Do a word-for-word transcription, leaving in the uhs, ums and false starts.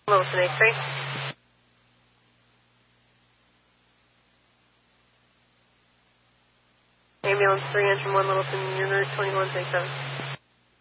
Littleton eight three. Ambulance three, engine one, Littleton, unit twenty-one, take seven.